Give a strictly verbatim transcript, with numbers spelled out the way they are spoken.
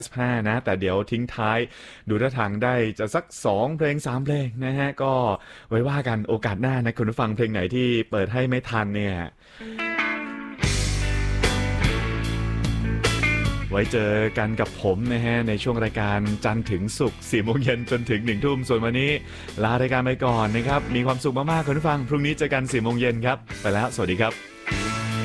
ห้านะแต่เดี๋ยวทิ้งท้ายดูท่าทางได้จะสักสองเพลงสามเพลงนะฮะก็ไว้ว่ากันโอกาสหน้านะคุณผู้ฟังเพลงไหนที่เปิดให้ไม่ทันเนี่ยไว้เจอกันกับผมนะฮะในช่วงรายการจันทร์ถึงศุกร์สี่โมงเย็นจนถึงหนึ่งทุ่มส่วนวันนี้ลารายการไปก่อนนะครับมีความสุขมากๆคุณผู้ฟังพรุ่งนี้เจอกันสี่โมงเย็นครับไปแล้วสวัสดีครับ